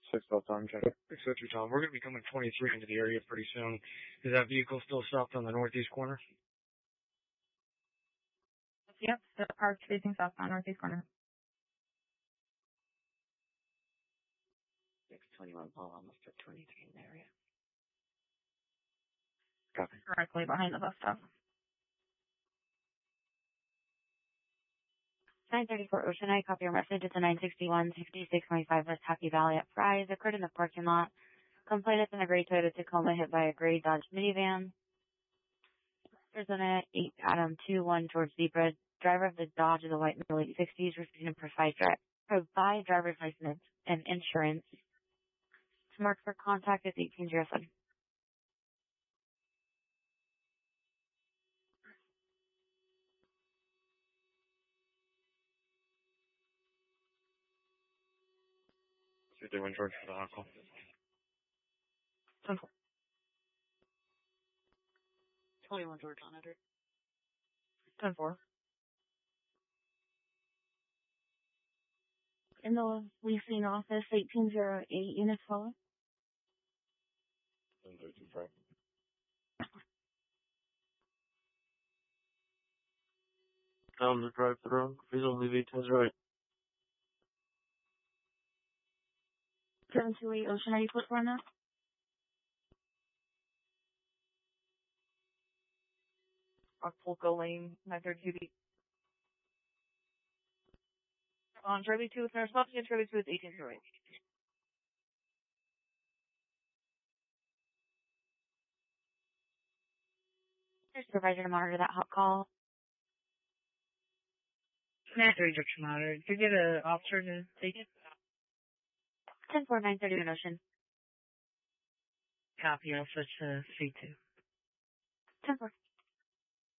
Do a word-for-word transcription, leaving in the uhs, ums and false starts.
Six Delta, I'm check. Six Delta, Tom. We're going to be coming twenty-three into the area pretty soon. Is that vehicle still stopped on the northeast corner? Yep, still parked facing southbound northeast corner. six twenty-one Paul, almost at twenty-three in the area. Copy. Directly behind the bus stop. nine thirty-four Ocean Eye, copy your message. It's a nine sixty-one, sixty-six twenty-five West Happy Valley at Fry's. Occurred in the parking lot. Complainant in a gray Toyota Tacoma hit by a gray Dodge minivan. There's an eight Adam two one towards Zebra. Driver of the Dodge is a white male, late sixties, refusing to provide, dri- provide driver's license and insurance. To mark for contact is eighteen oh seven. two three one George for the hot call. ten four. twenty-one George on it. ten four. In the leasing office, eighteen oh eight units follow. ten thirty-two Frank. Tell him to drive through. Please only leave his right. seven two eight Ocean, are you put for that? Acapulco Lane, nine thirty-two B. On Trevi two, with our spot to get Trevi two is eighteen oh eight. Supervisor to monitor that hot call. nine three Junction monitor. Did you get an officer to take it? ten four nine thirty-one Ocean. Copy, I'll switch to C two. ten four.